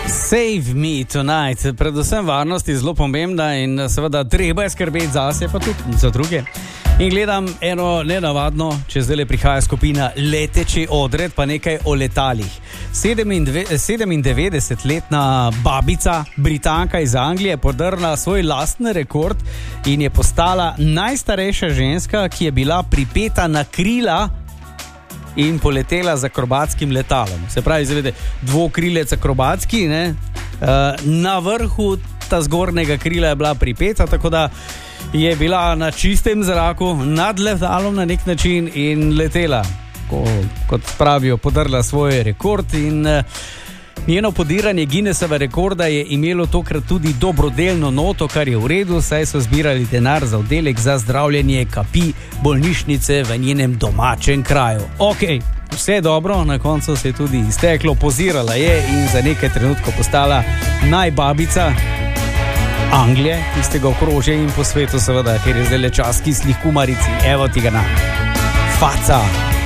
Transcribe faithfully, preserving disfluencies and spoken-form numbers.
Save me tonight. Predvsem varnost je zelo pomembna in seveda treba je skrbeti zase, pa tudi za druge. In gledam eno nenavadno, če zdaj prihaja skupina Leteči odred, pa nekaj o letalih. sedemindevetdesetletna babica, Britanka iz Anglije, je podrla svoj lastni rekord in je postala najstarejša ženska, ki je bila pripeta na krila in poletela z akrobatskim letalom. Se pravi, zavede, dvokrilec akrobatski, ne? Na vrhu ta zgornjega krila je bila pripeta, tako da je bila na čistem zraku nad letalom na nek način in letela, ko, kot pravijo, podrla svoj rekord. In njeno podiranje Guinnessova rekorda je imelo tokrat tudi dobrodelno noto, kar je v redu, saj so zbirali denar za oddelek za zdravljenje kapi bolnišnice v njenem domačem kraju. Ok, vse dobro, na koncu se je tudi izteklo, pozirala je in za nekaj trenutkov postala najbabica Anglije, tistega okrožja in po svetu seveda, ker je zdaj le čas kislih kumarici. Evo ti ga na faca.